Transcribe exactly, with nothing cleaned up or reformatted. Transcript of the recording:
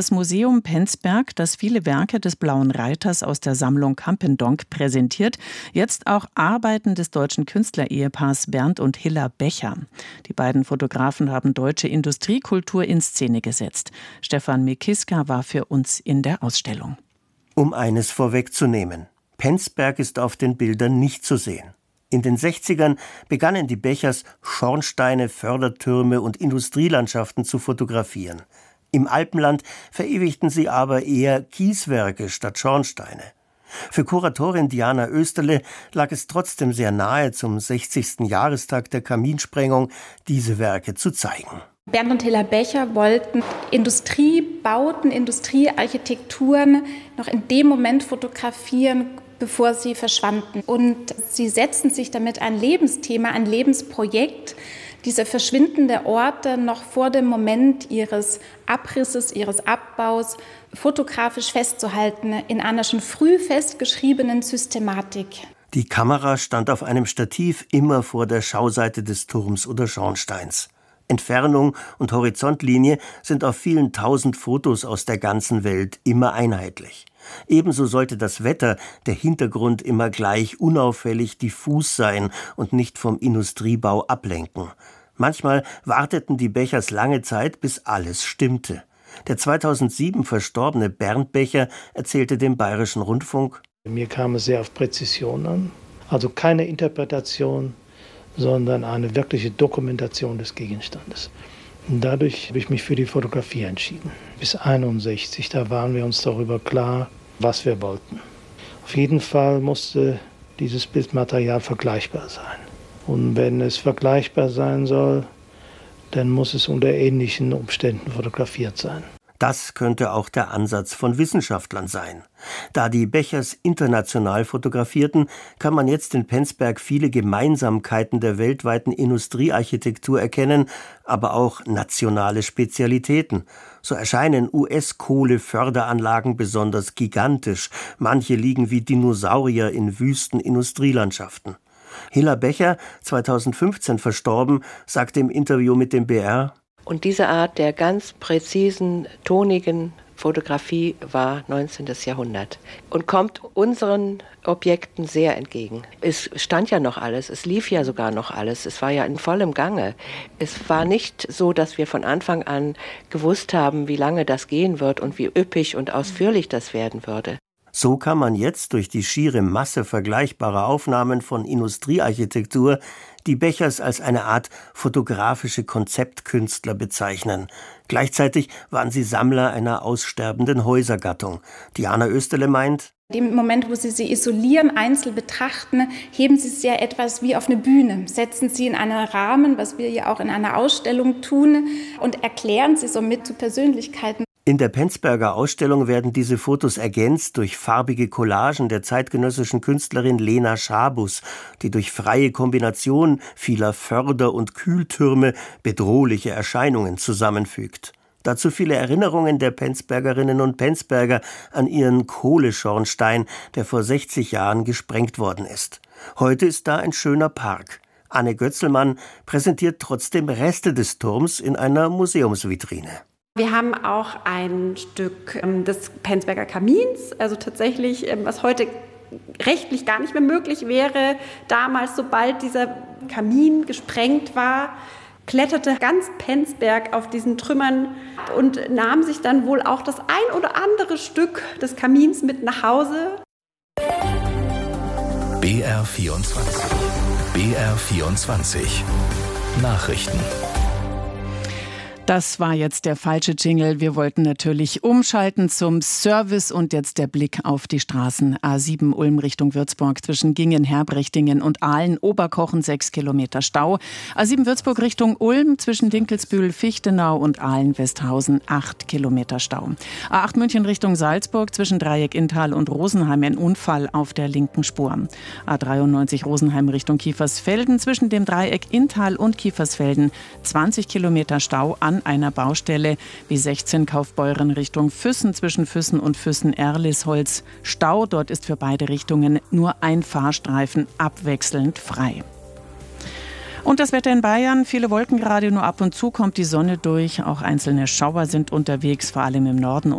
das Museum Penzberg, das viele Werke des Blauen Reiters aus der Sammlung Campendonck präsentiert, jetzt auch Arbeiten des deutschen Künstlerehepaars Bernd und Hilla Becher. Die beiden Fotografen haben deutsche Industriekultur in Szene gesetzt. Stefan Mikiska war für uns in der Ausstellung. Um eines vorwegzunehmen: Penzberg ist auf den Bildern nicht zu sehen. In den sechzigern begannen die Bechers, Schornsteine, Fördertürme und Industrielandschaften zu fotografieren. Im Alpenland verewigten sie aber eher Kieswerke statt Schornsteine. Für Kuratorin Diana Oesterle lag es trotzdem sehr nahe, zum sechzigsten Jahrestag der Kaminsprengung diese Werke zu zeigen. Bernd und Hilla Becher wollten Industriebauten, Industriearchitekturen noch in dem Moment fotografieren, bevor sie verschwanden. Und sie setzten sich damit ein Lebensthema, ein Lebensprojekt, diese verschwindende Orte noch vor dem Moment ihres Abrisses, ihres Abbaus fotografisch festzuhalten, in einer schon früh festgeschriebenen Systematik. Die Kamera stand auf einem Stativ immer vor der Schauseite des Turms oder Schornsteins. Entfernung und Horizontlinie sind auf vielen tausend Fotos aus der ganzen Welt immer einheitlich. Ebenso sollte das Wetter, der Hintergrund immer gleich unauffällig diffus sein und nicht vom Industriebau ablenken. Manchmal warteten die Bechers lange Zeit, bis alles stimmte. Der zweitausendsieben verstorbene Bernd Becher erzählte dem Bayerischen Rundfunk: Mir kam es sehr auf Präzision an, also keine Interpretation, sondern eine wirkliche Dokumentation des Gegenstandes. Und dadurch habe ich mich für die Fotografie entschieden. Bis einundsechzig, da waren wir uns darüber klar, was wir wollten. Auf jeden Fall musste dieses Bildmaterial vergleichbar sein. Und wenn es vergleichbar sein soll, dann muss es unter ähnlichen Umständen fotografiert sein. Das könnte auch der Ansatz von Wissenschaftlern sein. Da die Bechers international fotografierten, kann man jetzt in Penzberg viele Gemeinsamkeiten der weltweiten Industriearchitektur erkennen, aber auch nationale Spezialitäten. So erscheinen U S-Kohle-Förderanlagen besonders gigantisch. Manche liegen wie Dinosaurier in wüsten Industrielandschaften. Hilla Becher, zweitausendfünfzehn verstorben, sagte im Interview mit dem B R: Und diese Art der ganz präzisen, tonigen Fotografie war neunzehnten Jahrhundert und kommt unseren Objekten sehr entgegen. Es stand ja noch alles, es lief ja sogar noch alles, es war ja in vollem Gange. Es war nicht so, dass wir von Anfang an gewusst haben, wie lange das gehen wird und wie üppig und ausführlich das werden würde. So kann man jetzt durch die schiere Masse vergleichbarer Aufnahmen von Industriearchitektur die Bechers als eine Art fotografische Konzeptkünstler bezeichnen. Gleichzeitig waren sie Sammler einer aussterbenden Häusergattung. Diana Oesterle meint: Im Moment, wo Sie sie isolieren, einzeln betrachten, heben Sie es ja etwas wie auf eine Bühne, setzen Sie in einen Rahmen, was wir ja auch in einer Ausstellung tun, und erklären Sie somit zu Persönlichkeiten. In der Penzberger Ausstellung werden diese Fotos ergänzt durch farbige Collagen der zeitgenössischen Künstlerin Lena Schabus, die durch freie Kombination vieler Förder- und Kühltürme bedrohliche Erscheinungen zusammenfügt. Dazu viele Erinnerungen der Penzbergerinnen und Penzberger an ihren Kohleschornstein, der vor sechzig Jahren gesprengt worden ist. Heute ist da ein schöner Park. Anne Götzelmann präsentiert trotzdem Reste des Turms in einer Museumsvitrine. Wir haben auch ein Stück ähm, des Penzberger Kamins, also tatsächlich, ähm, was heute rechtlich gar nicht mehr möglich wäre. Damals, sobald dieser Kamin gesprengt war, kletterte ganz Penzberg auf diesen Trümmern und nahm sich dann wohl auch das ein oder andere Stück des Kamins mit nach Hause. B R vierundzwanzig. B R vierundzwanzig. Nachrichten. Das war jetzt der falsche Jingle. Wir wollten natürlich umschalten zum Service und jetzt der Blick auf die Straßen. A sieben Ulm Richtung Würzburg zwischen Gingen, Herbrechtingen und Aalen, Oberkochen sechs Kilometer Stau. A sieben Würzburg Richtung Ulm zwischen Dinkelsbühl, Fichtenau und Aalen-Westhausen acht Kilometer Stau. A acht München Richtung Salzburg zwischen Dreieck Inntal und Rosenheim ein Unfall auf der linken Spur. A dreiundneunzig Rosenheim Richtung Kiefersfelden zwischen dem Dreieck Inntal und Kiefersfelden zwanzig Kilometer Stau an einer Baustelle. B sechzehn Kaufbeuren Richtung Füssen zwischen Füssen und Füssen-Erlisholz Stau. Dort ist für beide Richtungen nur ein Fahrstreifen abwechselnd frei. Und das Wetter in Bayern, viele Wolken gerade, nur ab und zu kommt die Sonne durch. Auch einzelne Schauer sind unterwegs, vor allem im Norden.